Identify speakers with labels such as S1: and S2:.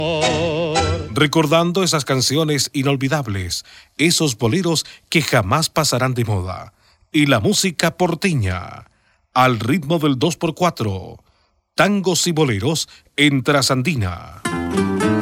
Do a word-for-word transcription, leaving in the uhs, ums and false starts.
S1: Recordando esas canciones inolvidables, esos boleros que jamás pasarán de moda, y la música porteña, al ritmo del dos por cuatro, tangos y boleros en Trasandina.